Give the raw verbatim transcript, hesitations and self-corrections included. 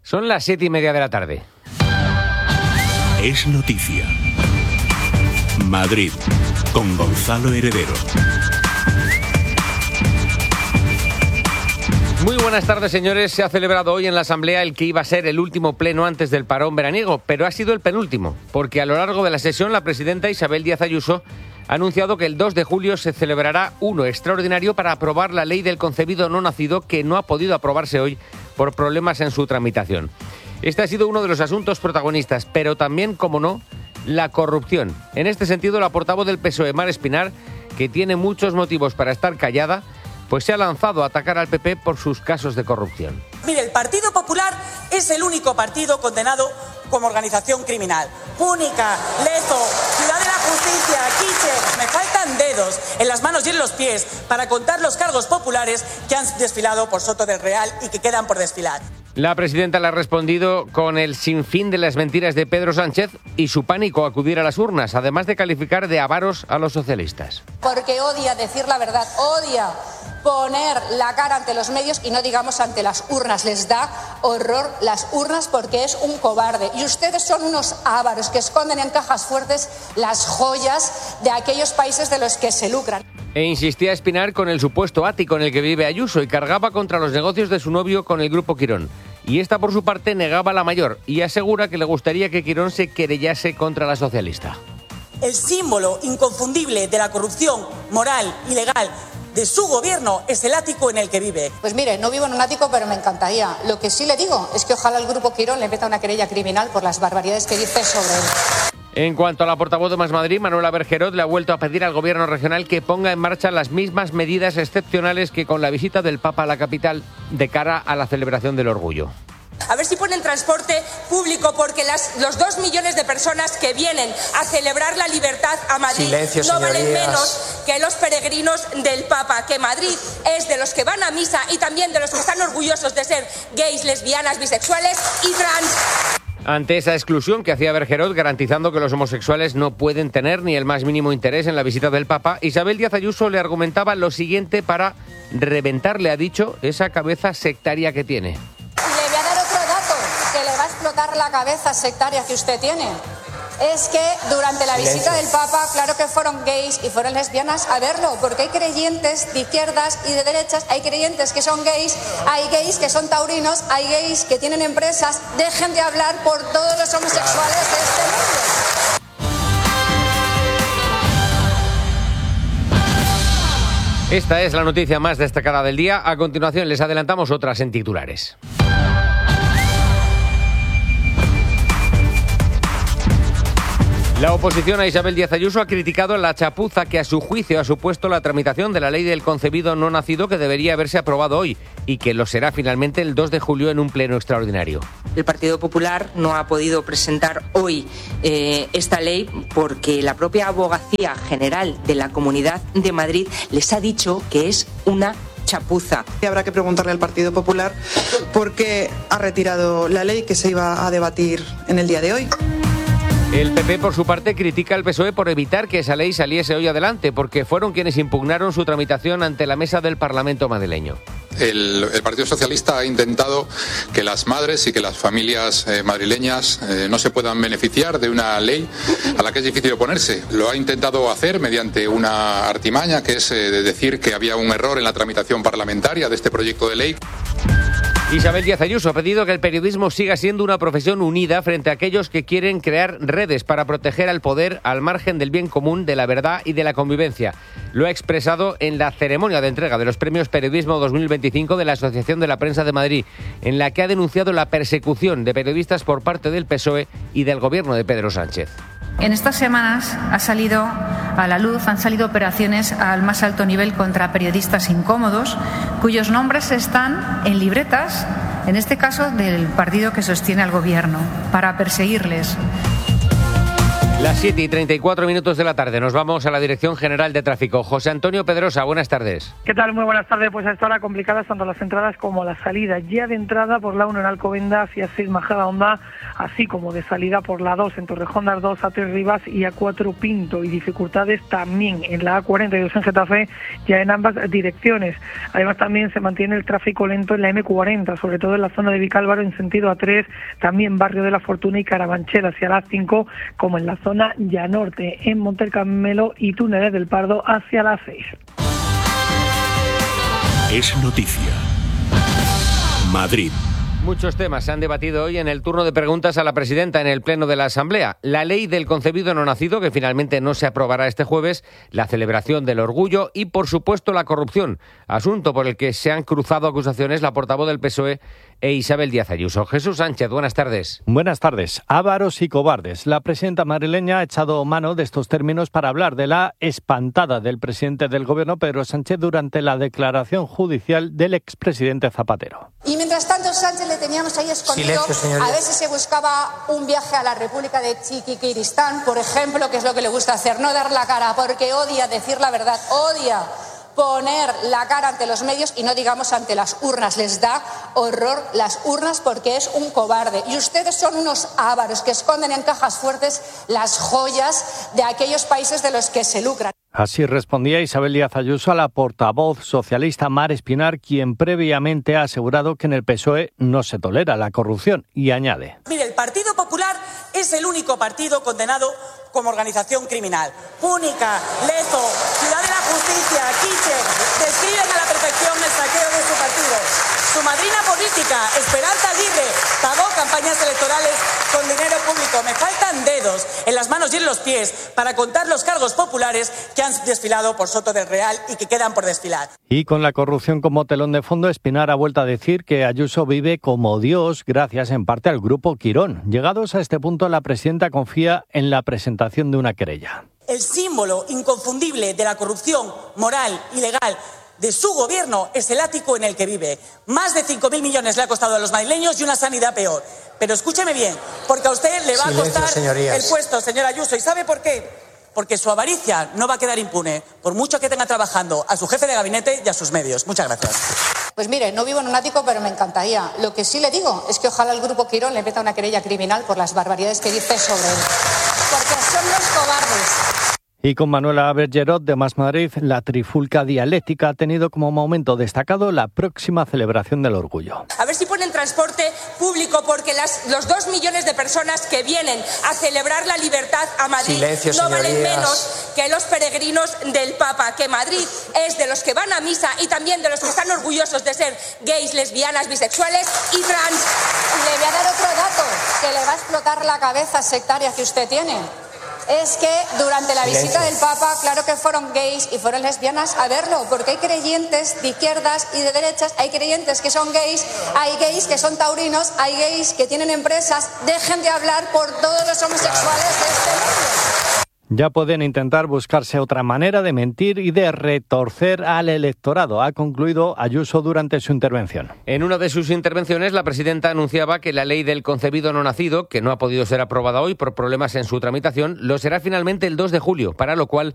Son las siete y media de la tarde. Es noticia. Madrid, con Gonzalo Heredero. Muy buenas tardes, señores. Se ha celebrado hoy en la Asamblea el que iba a ser el último pleno antes del parón veraniego, pero ha sido el penúltimo, porque a lo largo de la sesión la presidenta Isabel Díaz Ayuso ha anunciado que el dos de julio se celebrará uno extraordinario para aprobar la ley del concebido no nacido, que no ha podido aprobarse hoy por problemas en su tramitación. Este ha sido uno de los asuntos protagonistas, pero también, como no, la corrupción. En este sentido, la portavoz del P S O E, Mar Espinar, que tiene muchos motivos para estar callada, pues se ha lanzado a atacar al P P por sus casos de corrupción. Mire, el Partido Popular es el único partido condenado como organización criminal. Púnica, Lezo, Ciudad de la Justicia, Quiche. Me faltan dedos en las manos y en los pies para contar los cargos populares que han desfilado por Soto del Real y que quedan por desfilar. La presidenta le ha respondido con el sinfín de las mentiras de Pedro Sánchez y su pánico a acudir a las urnas, además de calificar de avaros a los socialistas. Porque odia decir la verdad, odia poner la cara ante los medios y no digamos ante las urnas. Les da horror las urnas porque es un cobarde. Y ustedes son unos ávaros que esconden en cajas fuertes las joyas de aquellos países de los que se lucran. E insistía Espinar con el supuesto ático en el que vive Ayuso y cargaba contra los negocios de su novio con el Grupo Quirón. Y esta, por su parte, negaba la mayor y asegura que le gustaría que Quirón se querellase contra la socialista. El símbolo inconfundible de la corrupción moral y legal de su gobierno es el ático en el que vive. Pues mire, no vivo en un ático, pero me encantaría. Lo que sí le digo es que ojalá el Grupo Quirón le meta una querella criminal por las barbaridades que dice sobre él. En cuanto a la portavoz de Más Madrid, Manuela Bergerot, le ha vuelto a pedir al gobierno regional que ponga en marcha las mismas medidas excepcionales que con la visita del Papa a la capital de cara a la celebración del Orgullo. A ver si ponen transporte público, porque las, los dos millones de personas que vienen a celebrar la libertad a Madrid Silencio, no señorías. Valen menos que los peregrinos del Papa, que Madrid es de los que van a misa y también de los que están orgullosos de ser gays, lesbianas, bisexuales y trans. Ante esa exclusión que hacía Bergerot, garantizando que los homosexuales no pueden tener ni el más mínimo interés en la visita del Papa, Isabel Díaz Ayuso le argumentaba lo siguiente para reventarle, ha dicho, esa cabeza sectaria que tiene. Le voy a dar otro dato que le va a explotar la cabeza sectaria que usted tiene. Es que durante la visita del Papa, claro que fueron gays y fueron lesbianas a verlo, porque hay creyentes de izquierdas y de derechas, hay creyentes que son gays, hay gays que son taurinos, hay gays que tienen empresas. Dejen de hablar por todos los homosexuales de este mundo. Esta es la noticia más destacada del día. A continuación les adelantamos otras en titulares. La oposición a Isabel Díaz Ayuso ha criticado la chapuza que a su juicio ha supuesto la tramitación de la ley del concebido no nacido, que debería haberse aprobado hoy y que lo será finalmente el dos de julio en un pleno extraordinario. El Partido Popular no ha podido presentar hoy eh, esta ley porque la propia Abogacía General de la Comunidad de Madrid les ha dicho que es una chapuza. Y habrá que preguntarle al Partido Popular por qué ha retirado la ley que se iba a debatir en el día de hoy. El P P, por su parte, critica al P S O E por evitar que esa ley saliese hoy adelante, porque fueron quienes impugnaron su tramitación ante la mesa del Parlamento madrileño. El, el Partido Socialista ha intentado que las madres y que las familias eh, madrileñas eh, no se puedan beneficiar de una ley a la que es difícil oponerse. Lo ha intentado hacer mediante una artimaña, que es eh, de decir que había un error en la tramitación parlamentaria de este proyecto de ley. Isabel Díaz Ayuso ha pedido que el periodismo siga siendo una profesión unida frente a aquellos que quieren crear redes para proteger al poder al margen del bien común, de la verdad y de la convivencia. Lo ha expresado en la ceremonia de entrega de los premios Periodismo dos mil veinticinco de la Asociación de la Prensa de Madrid, en la que ha denunciado la persecución de periodistas por parte del P S O E y del gobierno de Pedro Sánchez. En estas semanas ha salido a la luz, han salido operaciones al más alto nivel contra periodistas incómodos, cuyos nombres están en libretas, en este caso del partido que sostiene al gobierno, para perseguirles. Las siete y treinta y cuatro minutos de la tarde. Nos vamos a la Dirección General de Tráfico. José Antonio Pedrosa, buenas tardes. ¿Qué tal? Muy buenas tardes. Pues a esta hora complicadas tanto las entradas como las salidas. Ya de entrada por la uno en Alcobendas y A seis Majadahonda, así como de salida por la dos en Torrejondas dos, A tres Rivas y A cuatro Pinto. Y dificultades también en la A cuarenta y dos en Getafe, ya en ambas direcciones. Además también se mantiene el tráfico lento en la eme cuarenta, sobre todo en la zona de Vicálvaro en sentido A tres, también Barrio de la Fortuna y Carabanchel hacia la A cinco, como en la zona ya norte, en Montecarmelo y Túneles del Pardo hacia la A seis. Es noticia. Madrid. Muchos temas se han debatido hoy en el turno de preguntas a la presidenta en el Pleno de la Asamblea. La ley del concebido no nacido, que finalmente no se aprobará este jueves, la celebración del orgullo y, por supuesto, la corrupción, asunto por el que se han cruzado acusaciones la portavoz del P S O E e Isabel Díaz Ayuso. Jesús Sánchez, buenas tardes. Buenas tardes. Ávaros y cobardes. La presidenta madrileña ha echado mano de estos términos para hablar de la espantada del presidente del Gobierno, Pedro Sánchez, durante la declaración judicial del expresidente Zapatero. Y mientras tanto, Sánchez le teníamos ahí escondido. Silencio, a ver si se buscaba un viaje a la República de Chiquiquiristán, por ejemplo, que es lo que le gusta hacer, no dar la cara, porque odia decir la verdad, odia poner la cara ante los medios y no digamos ante las urnas. Les da horror las urnas porque es un cobarde. Y ustedes son unos ávaros que esconden en cajas fuertes las joyas de aquellos países de los que se lucran. Así respondía Isabel Díaz Ayuso a la portavoz socialista Mar Espinar, quien previamente ha asegurado que en el P S O E no se tolera la corrupción, y añade: Mire, el Partido Popular es el único partido condenado como organización criminal. Púnica, Lezo, Ciudad de la Justicia, Quiche, describen a la perfección el saqueo de su partido. Su madrina política, Esperanza Aguirre, pagó campañas electorales con dinero público. Me faltan dedos en las manos y en los pies para contar los cargos populares que han desfilado por Soto del Real y que quedan por desfilar. Y con la corrupción como telón de fondo, Espinar ha vuelto a decir que Ayuso vive como Dios gracias en parte al grupo Quirón. Llegados a este punto, la presidenta confía en la presentación de una querella. El símbolo inconfundible de la corrupción moral y legal de su gobierno es el ático en el que vive. Más de cinco mil millones le ha costado a los madrileños y una sanidad peor. Pero escúcheme bien, porque a usted le va Silencio, a costar señorías. el puesto, señor Ayuso. ¿Y sabe por qué? Porque su avaricia no va a quedar impune, por mucho que tenga trabajando a su jefe de gabinete y a sus medios. Muchas gracias. Pues mire, no vivo en un ático, pero me encantaría. Lo que sí le digo es que ojalá el grupo Quirón le meta una querella criminal por las barbaridades que dice sobre él. Porque son los cobardes. Y con Manuela Bergerot de Más Madrid, la trifulca dialéctica ha tenido como momento destacado la próxima celebración del orgullo. A ver si ponen transporte público, porque las, los dos millones de personas que vienen a celebrar la libertad a Madrid Silencio, no señorías. valen menos que los peregrinos del Papa, que Madrid es de los que van a misa y también de los que están orgullosos de ser gays, lesbianas, bisexuales y trans. Le voy a dar otro dato que le va a explotar la cabeza sectaria que usted tiene. Es que durante la visita del Papa, claro que fueron gays y fueron lesbianas a verlo, porque hay creyentes de izquierdas y de derechas, hay creyentes que son gays, hay gays que son taurinos, hay gays que tienen empresas. Dejen de hablar por todos los homosexuales de este mundo. Ya pueden intentar buscarse otra manera de mentir y de retorcer al electorado, ha concluido Ayuso durante su intervención. En una de sus intervenciones, la presidenta anunciaba que la ley del concebido no nacido, que no ha podido ser aprobada hoy por problemas en su tramitación, lo será finalmente el dos de julio, para lo cual